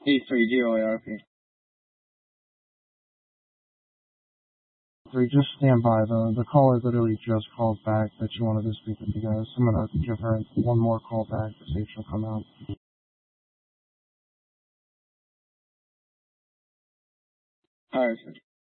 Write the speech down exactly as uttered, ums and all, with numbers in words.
eight three zero A R P. Three, just stand by. The the caller literally just called back that she wanted to speak with you guys. I'm gonna give her one more call back to see if she'll come out. Alright, sir.